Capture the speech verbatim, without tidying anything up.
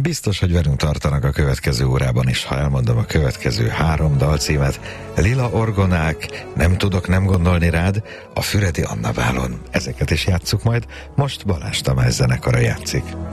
Biztos, hogy velünk tartanak a következő órában is, ha elmondom a következő három dalcímet. Lila Orgonák, Nem tudok nem gondolni rád, a Füredi Anna Bálon. Ezeket is játsszuk majd, most Balázs Tamás zenekara játszik.